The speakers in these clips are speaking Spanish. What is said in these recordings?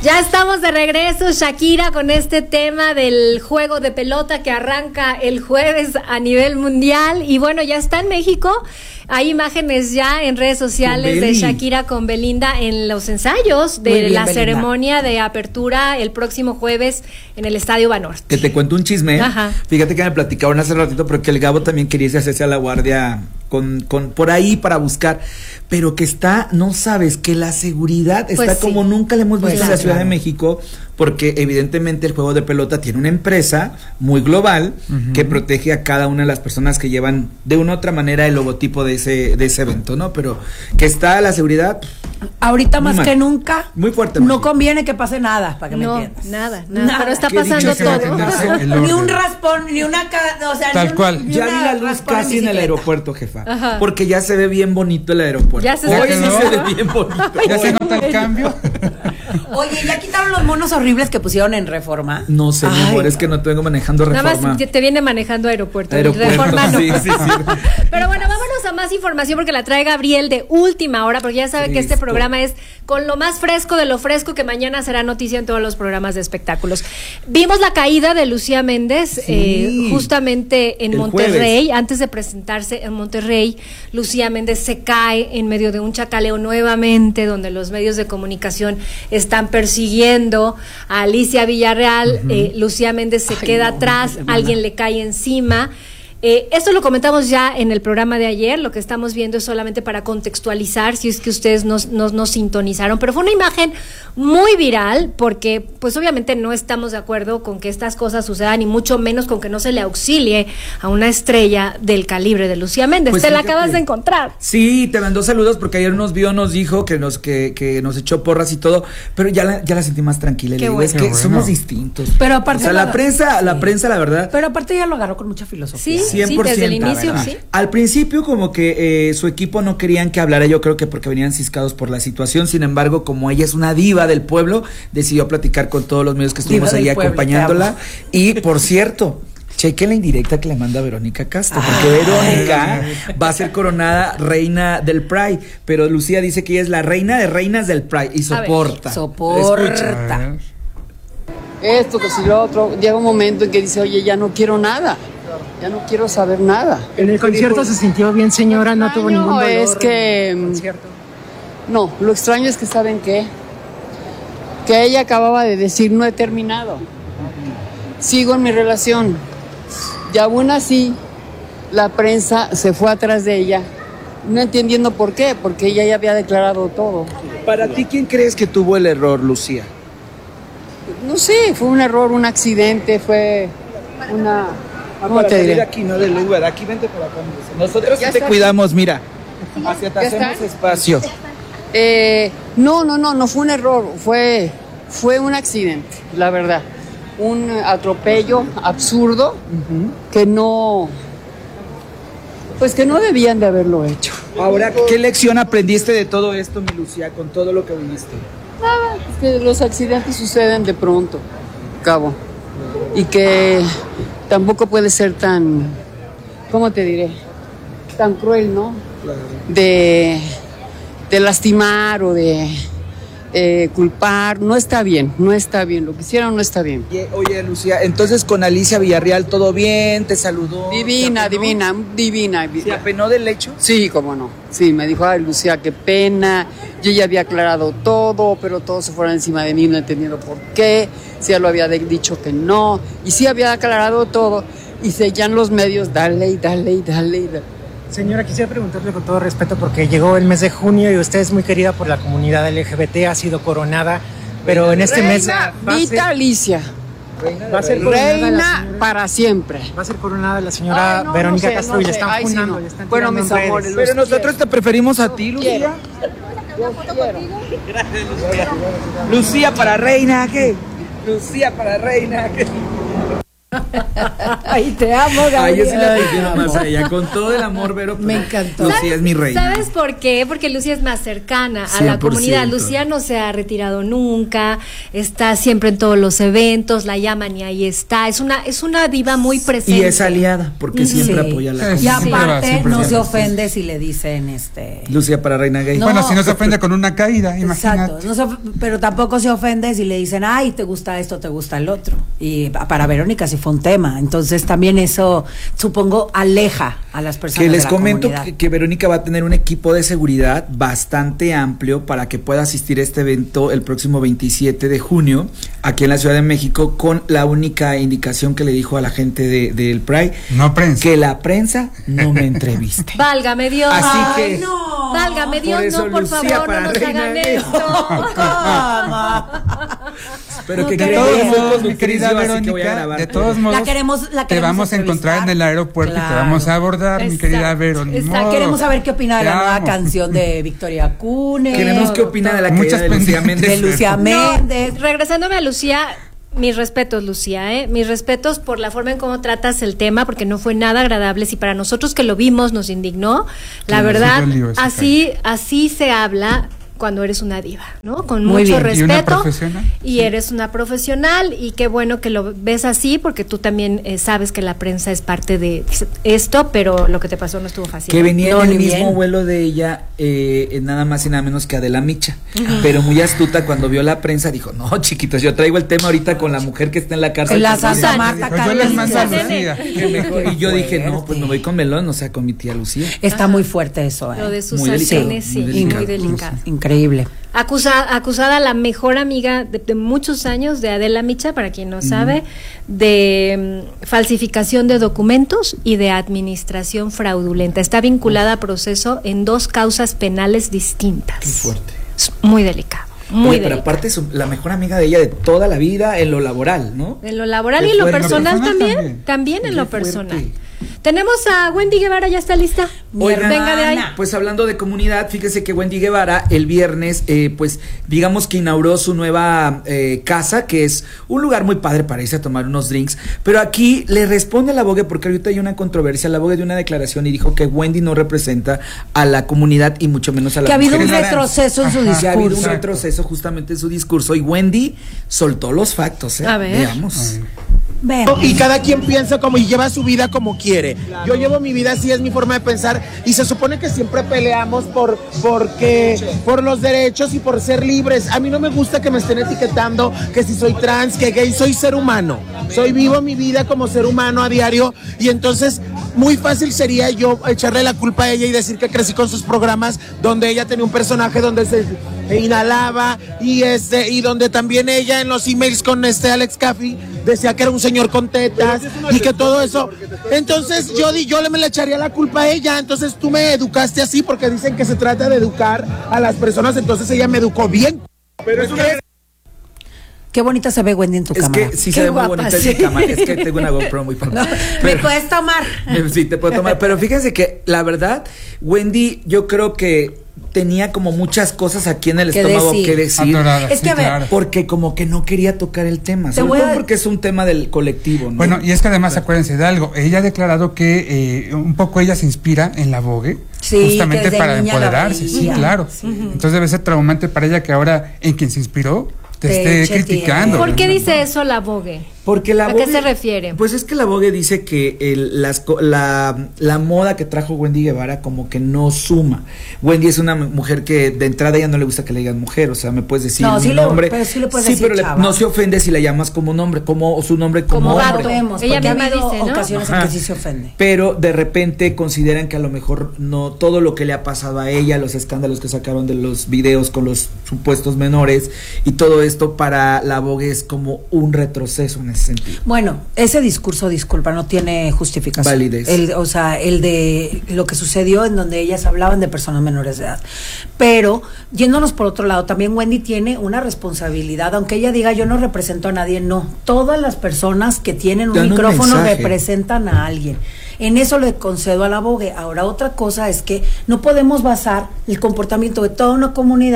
Ya estamos de regreso, Shakira, con este tema del juego de pelota que arranca el jueves a nivel mundial. Y bueno, ya está en México. Hay imágenes ya en redes sociales de Shakira con Belinda en los ensayos de la ceremonia de apertura el próximo jueves en el Estadio Banorte. Que te cuento un chisme. Ajá. Fíjate que me platicaron hace ratito porque el Gabo también quería hacerse a la guardia con por ahí para buscar, pero que está, no sabes, que la seguridad está Pues como sí. nunca le hemos visto Pues en la Ciudad claro. de México, porque evidentemente el juego de pelota tiene una empresa muy global que protege a cada una de las personas que llevan de una u otra manera el logotipo de ese evento, ¿no? Pero que está la seguridad ahorita más mal. que nunca. Muy fuerte. No conviene que pase nada, para que No, me entiendas. nada, Nada. pero está Qué pasando dicho que va a todo. atenderse el Ni un orden. raspón, ni una o sea, Tal ni un- cual. ni Ya vi una la luz raspón casi en el bicicleta. aeropuerto, jefa. Ajá. Porque ya se ve bien bonito el aeropuerto. Ya se Hoy ve sí bien. se ve bien bonito. ¿Ya se nota el cambio? Oye, ¿ya quitaron los monos horribles que pusieron en Reforma? No sé, mi Ay, amor, es que no te vengo manejando Nada Reforma. más te viene manejando aeropuerto. Aeropuerto, Reforma no. sí. Pero bueno, vámonos a más información porque la trae Gabriel de última hora, porque ya sabe que este Listo. programa es con lo más fresco de lo fresco que mañana será noticia en todos los programas de espectáculos. Vimos la caída de Lucía Méndez Sí. justamente en El Monterrey. jueves. Antes de presentarse en Monterrey, Lucía Méndez se cae en medio de un chacaleo nuevamente, donde los medios de comunicación están persiguiendo a Alicia Villarreal. Lucía Méndez se queda atrás, alguien le cae encima. Esto lo comentamos ya en el programa de ayer. Lo que estamos viendo es solamente para contextualizar, si es que ustedes nos sintonizaron, pero fue una imagen muy viral porque pues obviamente no estamos de acuerdo con que estas cosas sucedan y mucho menos con que no se le auxilie a una estrella del calibre de Lucía Méndez. Pues Te la fíjate. acabas de encontrar. Sí, te mandó saludos porque ayer nos vio, nos dijo que nos echó porras y todo, pero ya la sentí más tranquila. Y Qué le digo, bueno. es que Qué bueno. somos distintos. Pero aparte o sea, la prensa, la verdad, Pero aparte ya lo agarró con mucha filosofía. Sí, 100%, desde el la inicio, verdad. sí. Al principio como que su equipo no querían que hablara, yo creo que porque venían ciscados por la situación. Sin embargo, como ella es una diva del pueblo, decidió platicar con todos los medios que estuvimos Diva ahí del pueblo, acompañándola. te amo. Y por cierto, chequen la indirecta que le manda Verónica Castro, porque Verónica va a ser coronada reina del Pride, pero Lucía dice que ella es la reina de reinas del Pride y A ver. soporta. Soporta. Esto, que si lo otro, llega un momento en que dice, oye, ya no quiero nada, ya no quiero saber nada. En el concierto se sintió bien, señora, no tuvo ningún dolor. Es que, en el concierto. no, lo extraño es que, ¿saben qué? Que ella acababa de decir, no he terminado, sigo en mi relación, y aún así, la prensa se fue atrás de ella, no entendiendo por qué, porque ella ya había declarado todo. Para ti, ¿quién crees que tuvo el error, Lucía? No sé, fue un error, un accidente, fue una... ¿Cómo te diré? Aquí, no del lugar, aquí vente por acá. Nosotros Ya sí te está. cuidamos, mira. Hacia te ¿Ya hacemos está? espacio. No fue un error, fue un accidente, la verdad. Un atropello absurdo que no, pues que no debían de haberlo hecho. Ahora, ¿qué lección aprendiste de todo esto, mi Lucía, con todo lo que viviste? Es que los accidentes suceden de pronto, cabo. Y que tampoco puede ser tan, ¿cómo te diré? Tan cruel, ¿no? De lastimar o de culpar. No está bien, lo que hicieron no está bien. Oye, Lucía, entonces con Alicia Villarreal, ¿todo bien? ¿Te saludó? Divina. ¿Se apenó del hecho? Sí, cómo no. Sí, me dijo, ay, Lucía, qué pena. Yo ya había aclarado todo, pero todos se fueron encima de mí, no entendiendo por qué. Sí, ya lo había dicho que no. Y sí había aclarado todo. Y seguían los medios, dale. Señora, quisiera preguntarle con todo respeto, porque llegó el mes de junio y usted es muy querida por la comunidad LGBT, ha sido coronada, pero en este mes Reina va a ser- vitalicia. va a ser coronada la Reina señora- para siempre. va a ser coronada la señora Ay, no, Verónica no sé, Castro no y le sé. están Ay, sí, funando, no. le están Bueno, tirando mis en redes. amores, Pero nosotros te preferimos a ti, Lucía. Lucía para reina, ¿qué? Lucía para reina, ¿qué? Ay, te amo, Ay, Gabriel. yo sí la prefiero más a ella, con todo el amor, pero Me encantó. Lucía es mi reina. ¿Sabes por qué? Porque Lucía es más cercana a la 100%. comunidad. Lucía no se ha retirado nunca, está siempre en todos los eventos, la llaman y ahí está. Es una diva muy presente. Y es aliada, porque siempre Sí. apoya a la Y comunidad. aparte siempre no va. se ofende si le dicen Lucía para reina gay. No. Bueno, si no se ofende con una caída, imagínate. Exacto, pero tampoco se ofende si le dicen, ay, te gusta esto, te gusta el otro. Y para Verónica sí fue un tema. Entonces también eso, supongo, aleja a las personas Que les de la comento comunidad. que Verónica va a tener un equipo de seguridad bastante amplio para que pueda asistir a este evento el próximo 27 de junio aquí en la Ciudad de México, con la única indicación que le dijo a la gente del Pride, No prensa. que la prensa no me entreviste. Válgame Dios. Así Ay, que no. Válgame Dios, Por eso, no, por Lucía, favor, para no nos reina hagan gay. esto. Pero No que te De creo. todos Bien. modos, mi querida así que voy a Verónica, grabar. de todos modos, La queremos te vamos a encontrar en el aeropuerto y te vamos a abordar, mi Exacto, querida Verónica. exacto. Queremos saber qué opina de la Te nueva amo. canción de Victoria Cune. Queremos qué opina de la caída Muchas de Lucía pendientes. Méndez. de Lucía Méndez. Regresándome a Lucía, mis respetos, Lucía, mis respetos por la forma en cómo tratas el tema, porque no fue nada agradable. Si para nosotros que lo vimos nos indignó, la Sí, verdad, sí dolió esa así se habla cuando eres una diva, ¿no? Con Muy mucho bien. ¿Y una respeto. profesional? Y eres una profesional, y qué bueno que lo ves así, porque tú también sabes que la prensa es parte de esto, pero lo que te pasó no estuvo fácil. Que venía No, en el ni mismo bien. vuelo de ella, nada más y nada menos que Adela Micha. Pero muy astuta, cuando vio la prensa dijo, no, chiquitos, yo traigo el tema ahorita con la mujer que está en la cárcel. La Que Santa dice, Marta Pues yo les mando a Carmen. Lucía. "Qué mejor". Y yo dije, no, pues fuerte. me voy con Melón, o sea, con mi tía Lucía. Está muy fuerte eso, Lo de sus Muy delicado, sartenes, sí, muy muy delicado. delicado. Increíble. Acusada la mejor amiga de muchos años de Adela Micha, para quien no sabe, de falsificación de documentos y de administración fraudulenta. Está vinculada a proceso en 2 causas penales distintas. Qué fuerte. Es muy delicado, muy Oye, pero delicado. aparte es la mejor amiga de ella de toda la vida en lo laboral, ¿no? En lo laboral Qué y en lo fuerte. personal En lo también, personal también en Qué lo fuerte. personal. Tenemos a Wendy Guevara, ¿ya está lista? Oigan, Venga de ahí. pues hablando de comunidad, fíjese que Wendy Guevara el viernes, pues digamos que inauguró su nueva casa, que es un lugar muy padre para irse a tomar unos drinks, pero aquí le responde a la Vogue, porque ahorita hay una controversia. La Vogue dio una declaración y dijo que Wendy no representa a la comunidad y mucho menos a la Que ha habido un mujer. retroceso en su Ajá. Que ha habido un discurso. retroceso justamente en su discurso, y Wendy soltó los factos, A ver. Veamos. Ven. Y cada quien piensa como y lleva su vida como quiere. Yo llevo mi vida así, es mi forma de pensar, y se supone que siempre peleamos por los derechos y por ser libres. A mí no me gusta que me estén etiquetando que si soy trans, que gay. Soy ser humano. Vivo mi vida como ser humano a diario, y entonces muy fácil sería yo echarle la culpa a ella y decir que crecí con sus programas donde ella tenía un personaje donde se inhalaba y donde también ella en los emails con Alex Caffey decía que era un señor con tetas y que todo eso. Entonces yo me le echaría la culpa a ella. Entonces tú me educaste así, porque dicen que se trata de educar a las personas, entonces ella me educó bien. Pero es que Qué bonita se ve Wendy en tu Es cámara. que sí Qué se ve muy guapa, bonita sí. en mi cámara. Es que tengo una GoPro muy padre. ¿Me puedes tomar? Sí, te puedo tomar. Pero fíjense que la verdad, Wendy, yo creo que tenía como muchas cosas aquí en el Que estómago decir. que decir. Atorada, Es que, a ver, claro. Porque como que no quería tocar el tema. Te Sobre voy todo a- porque es un tema del colectivo, ¿no? Bueno, y es que además acuérdense de algo, ella ha declarado que un poco ella se inspira en la Vogue, Sí, que justamente desde para niña la empoderarse, sí, veía. claro. Sí. Entonces debe ser traumante para ella que ahora en quien se inspiró te Te esté eche criticando. ¿Por qué dice eso la Vogue? Porque la ¿A qué Vogue- se refiere? Pues es que la Vogue dice que la moda que trajo Wendy Guevara como que no suma. Wendy es una mujer que de entrada ya no le gusta que le digan mujer, o sea, me puedes decir No, un sí le- nombre. pero sí le puedes Sí, decir pero chava. no se ofende si la llamas como nombre, como su nombre como, Como hombre. gato. Vemos, Ella porque ha misma habido dice, ¿no? ocasiones en Ajá. que sí se ofende. Pero de repente consideran que a lo mejor no todo lo que le ha pasado a ella, los escándalos que sacaron de los videos con los supuestos menores y todo esto para la Vogue es como un retroceso en ese sentido. Bueno, ese discurso, disculpa, no tiene justificación. Validez. O sea, el de lo que sucedió en donde ellas hablaban de personas menores de edad. Pero, yéndonos por otro lado, también Wendy tiene una responsabilidad, aunque ella diga yo no represento a nadie, no. Todas las personas que tienen un Dan un micrófono mensaje. representan a alguien. En eso le concedo a la Vogue. Ahora, otra cosa es que no podemos basar el comportamiento de toda una comunidad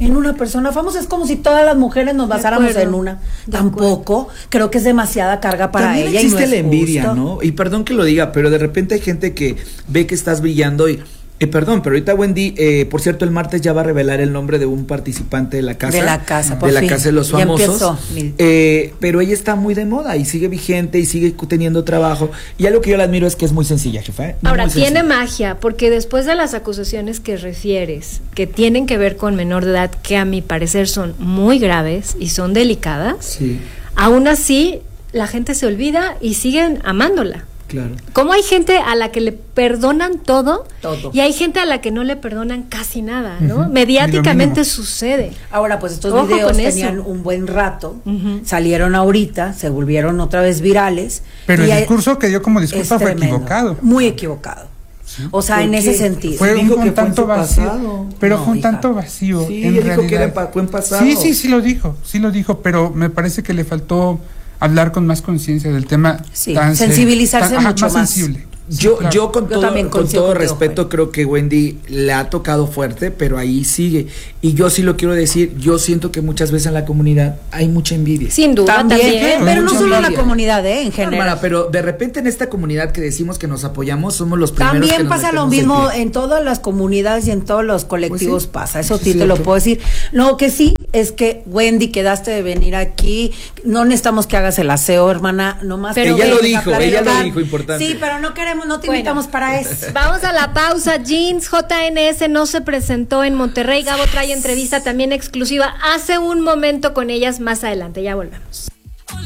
en una persona famosa. Es como si todas las mujeres nos basáramos acuerdo, en una. de Tampoco, creo que es demasiada carga para También ella. existe y no la es envidia, justo. ¿no? Y perdón que lo diga, pero de repente hay gente que ve que estás brillando y... perdón, pero ahorita Wendy, por cierto, el martes ya va a revelar el nombre de un participante de la casa. De la casa, por de la fin. casa de los Ya famosos. empezó. Pero ella está muy de moda y sigue vigente y sigue teniendo trabajo. Y algo que yo le admiro es que es muy sencilla, jefa. Ahora, Muy tiene sencilla. magia, porque después de las acusaciones que refieres, que tienen que ver con menor de edad, que a mi parecer son muy graves y son delicadas, Sí, aún así la gente se olvida y siguen amándola. claro. Como hay gente a la que le perdonan todo, Todo. y hay gente a la que no le perdonan casi nada, ¿no? Ujú. Mediáticamente Y lo sucede. Ahora, pues estos Ojo videos con eso. tenían un buen rato, Ujú. salieron ahorita, se volvieron otra vez virales. Pero y el hay- discurso que dio como es disculpa fue tremendo, equivocado. Muy equivocado. O sea, ¿Por en qué? ese sentido. Fue dijo un que fue en tanto su vacío, pasado. pero No, fue un hija. tanto vacío. Sí, en ella dijo que realidad. fue en pasado. Sí lo dijo, pero me parece que le faltó hablar con más conciencia del tema. Sí, tan serio, sensibilizarse mucho más. sensible. Sí, Yo, claro. yo con Yo todo, también con coincido todo contigo, respeto Joel. creo que Wendy le ha tocado fuerte, pero ahí sigue. Y yo sí lo quiero decir, yo siento que muchas veces en la comunidad hay mucha envidia. Sin duda, También, también. pero no Mucha solo la envidia. comunidad, en No, general. hermana, pero de repente en esta comunidad que decimos que nos apoyamos, somos los primeros que También nos pasa lo metemos el mismo pie. en todas las comunidades y en todos los colectivos Pues sí, pasa, eso sí, sí te lo cierto. puedo decir. Lo que sí es que Wendy, quedaste de venir aquí, no necesitamos que hagas el aseo, hermana, nomás. Pero ella ven, lo vengas a dijo, ella lo platicar. dijo, importante. Sí, pero no queremos, no te Bueno. invitamos para eso. Vamos a la pausa. Jeans JNS no se presentó en Monterrey. Gabo trae entrevista también exclusiva hace un momento con ellas. Más adelante, ya volvemos.